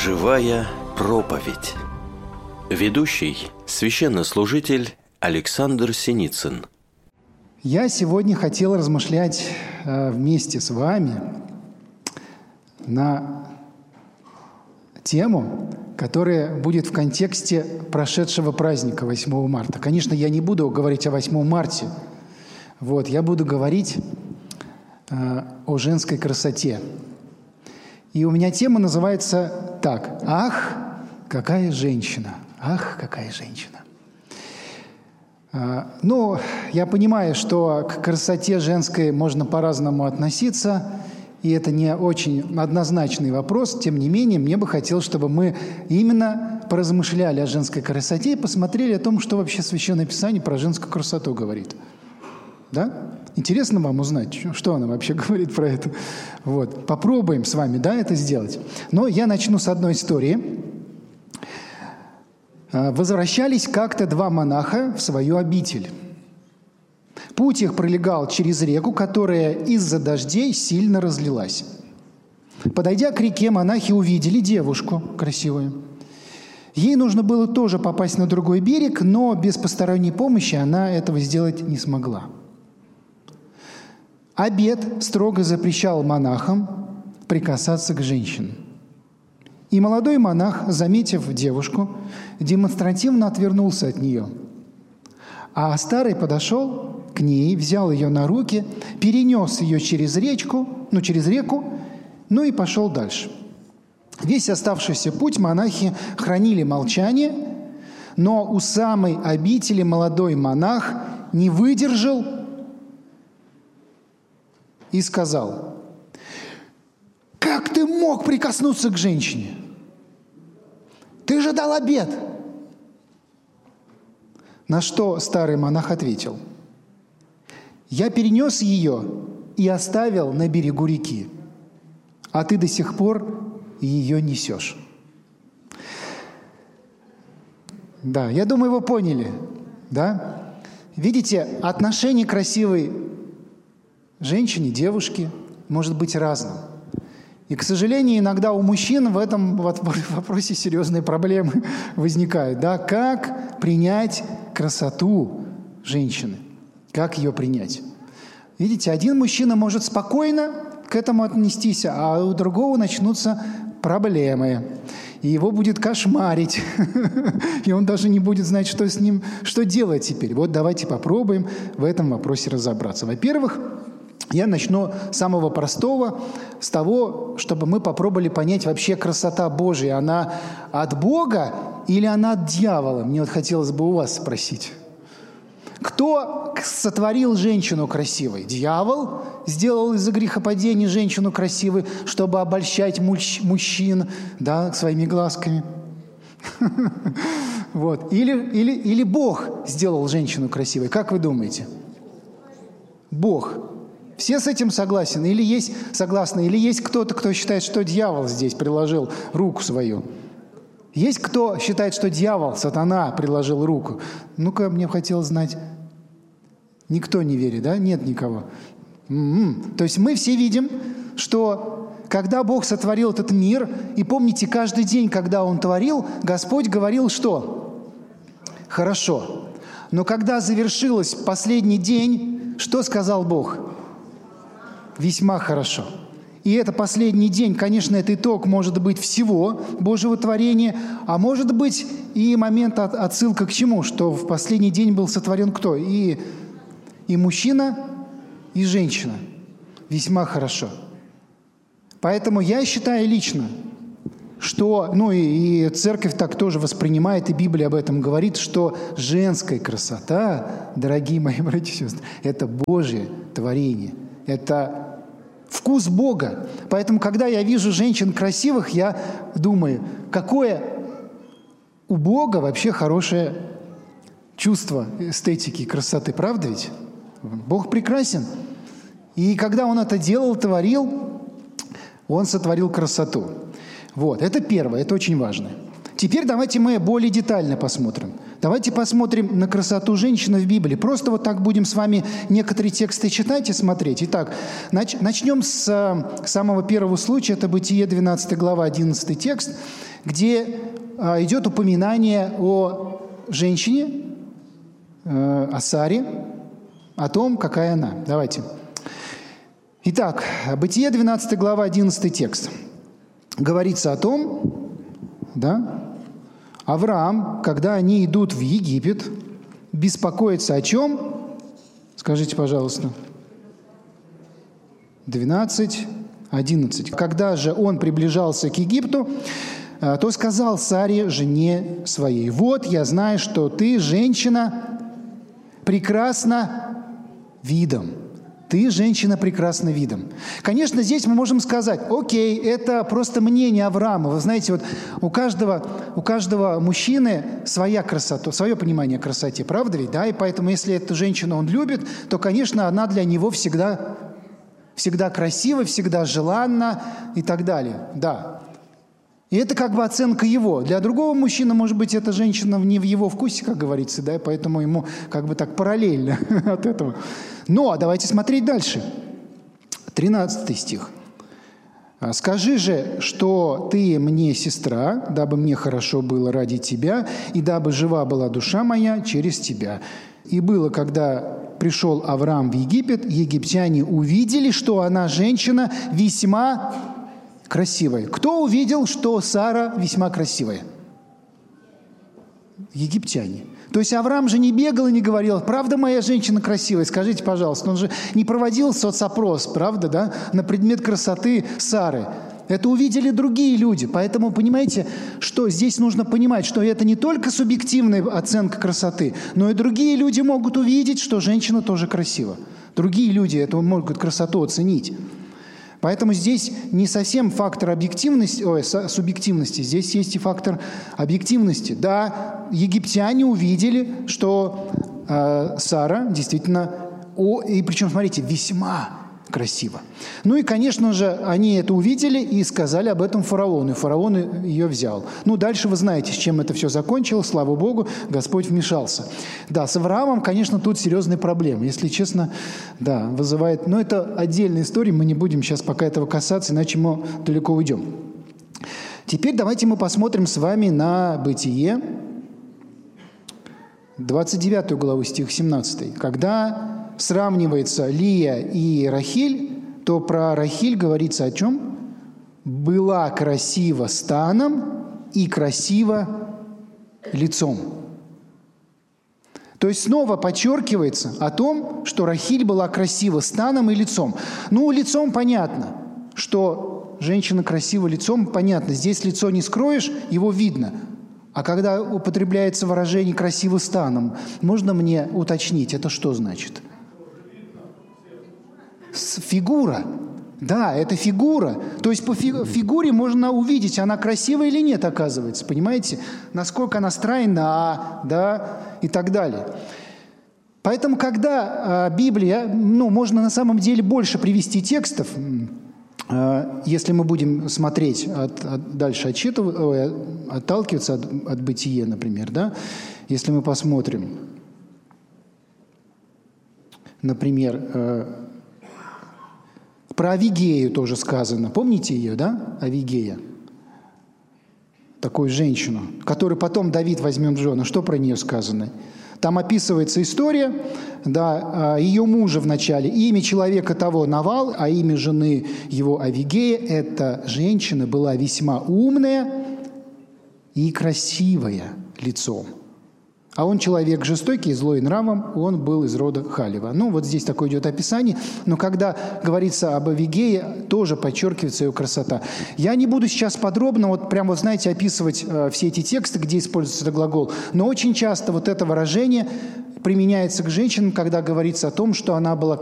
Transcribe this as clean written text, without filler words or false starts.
Живая проповедь. Ведущий – священнослужитель Александр Синицын. Я сегодня хотел размышлять вместе с вами на тему, которая будет в контексте прошедшего праздника 8 марта. Конечно, я не буду говорить о 8 марте. Я буду говорить о женской красоте. И у меня тема называется так: «Ах, какая женщина! Ах, какая женщина!» Я понимаю, что к красоте женской можно по-разному относиться, и это не очень однозначный вопрос. Тем не менее, мне бы хотелось, чтобы мы именно поразмышляли о женской красоте и посмотрели о том, что вообще Священное Писание про женскую красоту говорит. Да? Интересно вам узнать, что она вообще говорит про это? Попробуем с вами, это сделать. Но я начну с одной истории. Возвращались как-то два монаха в свою обитель. Путь их пролегал через реку, которая из-за дождей сильно разлилась. Подойдя к реке, монахи увидели девушку красивую. Ей нужно было тоже попасть на другой берег, но без посторонней помощи она этого сделать не смогла. Обет строго запрещал монахам прикасаться к женщинам. И молодой монах, заметив девушку, демонстративно отвернулся от нее. А старый подошел к ней, взял ее на руки, перенес ее через реку, и пошел дальше. Весь оставшийся путь монахи хранили молчание, но у самой обители молодой монах не выдержал и сказал: «Как ты мог прикоснуться к женщине? Ты же дал обет!» На что старый монах ответил: «Я перенес ее и оставил на берегу реки, а ты до сих пор ее несешь». Да, я думаю, вы поняли, да? Видите, отношение к красивой женщине, девушке может быть разным. И, к сожалению, иногда у мужчин в этом вопросе серьезные проблемы возникают. Да? Как принять красоту женщины? Как ее принять? Видите, один мужчина может спокойно к этому отнестись, а у другого начнутся проблемы. И его будет кошмарить. И он даже не будет знать, что делать теперь. Давайте попробуем в этом вопросе разобраться. Во-первых, я начну с самого простого, с того, чтобы мы попробовали понять вообще красота Божия. Она от Бога или она от дьявола? Мне хотелось бы у вас спросить. Кто сотворил женщину красивой? Дьявол сделал из-за грехопадения женщину красивой, чтобы обольщать мужчин, своими глазками. Или Бог сделал женщину красивой? Как вы думаете? Бог. Все с этим согласны? Или есть кто-то, кто считает, что дьявол здесь приложил руку свою? Есть кто считает, что дьявол, сатана, приложил руку? Ну-ка, мне хотелось знать. Никто не верит, да? Нет никого. То есть мы все видим, что когда Бог сотворил этот мир, и помните, каждый день, когда Он творил, Господь говорил, что? Хорошо. Но когда завершился последний день, что сказал Бог? Весьма хорошо. И это последний день, конечно, это итог, может быть, всего Божьего творения, а может быть и момент отсылка к чему? Что в последний день был сотворен кто? И мужчина, и женщина. Весьма хорошо. Поэтому я считаю лично, что, и церковь так тоже воспринимает, и Библия об этом говорит, что женская красота, дорогие мои братья и сестры, это Божье творение. Это вкус Бога. Поэтому, когда я вижу женщин красивых, я думаю, какое у Бога вообще хорошее чувство эстетики и красоты. Правда ведь? Бог прекрасен. И когда Он это делал, творил, Он сотворил красоту. Это первое, это очень важно. Теперь давайте мы более детально посмотрим. Давайте посмотрим на красоту женщины в Библии. Просто вот так будем с вами некоторые тексты читать и смотреть. Итак, начнем с самого первого случая. Это Бытие, 12 глава, 11 текст, где идет упоминание о женщине, о Саре, о том, какая она. Давайте. Итак, Бытие, 12 глава, 11 текст. Говорится о том, да, Авраам, когда они идут в Египет, беспокоится о чем? Скажите, пожалуйста. 12, 11. Когда же он приближался к Египту, то сказал Саре, жене своей: «Вот я знаю, что ты, женщина, прекрасна видом». Ты, женщина, прекрасна видом. Конечно, здесь мы можем сказать: окей, это просто мнение Авраама. Вы знаете, вот у каждого мужчины своя красота, свое понимание о красоте, правда ведь? Да? И поэтому, если эту женщину он любит, то, конечно, она для него всегда красива, всегда желанна и так далее. Да. И это как бы оценка его. Для другого мужчины, может быть, эта женщина не в его вкусе, как говорится, да, и поэтому ему как бы так параллельно от этого. Но давайте смотреть дальше. 13 стих. «Скажи же, что ты мне сестра, дабы мне хорошо было ради тебя, и дабы жива была душа моя через тебя. И было, когда пришел Авраам в Египет, египтяне увидели, что она женщина весьма красивая». Кто увидел, что Сара весьма красивая? Египтяне. То есть Авраам же не бегал и не говорил: «Правда, моя женщина красивая?» Скажите, пожалуйста. Он же не проводил соцопрос, правда, да, на предмет красоты Сары. Это увидели другие люди. Поэтому понимаете, что здесь нужно понимать, что это не только субъективная оценка красоты, но и другие люди могут увидеть, что женщина тоже красива. Другие люди эту могут красоту оценить. Поэтому здесь не совсем фактор субъективности, здесь есть и фактор объективности. Да, египтяне увидели, что Сара действительно, и причем, смотрите, весьма красиво. Ну и, конечно же, они это увидели и сказали об этом фараону, и фараон ее взял. Ну, дальше вы знаете, с чем это все закончилось, слава Богу, Господь вмешался. Да, с Авраамом, конечно, тут серьезные проблемы, если честно, да, вызывает, но это отдельная история, мы не будем сейчас пока этого касаться, иначе мы далеко уйдем. Теперь давайте мы посмотрим с вами на Бытие, 29 главу, стих 17, когда сравнивается Лия и Рахиль, то про Рахиль говорится о чем? «Была красива станом и красива лицом». То есть снова подчеркивается о том, что Рахиль была красива станом и лицом. Ну, лицом понятно, что женщина красива лицом, понятно. Здесь лицо не скроешь, его видно. А когда употребляется выражение «красиво станом», можно мне уточнить, это что значит? Фигура. Да, это фигура. То есть по фигуре можно увидеть, она красивая или нет, оказывается. Понимаете? Насколько она стройна, да, и так далее. Поэтому, когда Библия, можно на самом деле больше привести текстов, если мы будем смотреть дальше, отталкиваться от Бытия, например, да, если мы посмотрим, например, про Авигею тоже сказано. Помните ее, да? Авигея. Такую женщину, которую потом Давид возьмет в жены. Что про нее сказано? Там описывается история, да, ее мужа вначале. Имя человека того Навал, а имя жены его Авигея. Эта женщина была весьма умная и красивая лицом. А он человек жестокий, злой нравом, он был из рода Халева. Вот здесь такое идет описание, но когда говорится об Авигее, тоже подчеркивается ее красота. Я не буду сейчас подробно, знаете, описывать все эти тексты, где используется этот глагол, но очень часто это выражение применяется к женщинам, когда говорится о том, что она была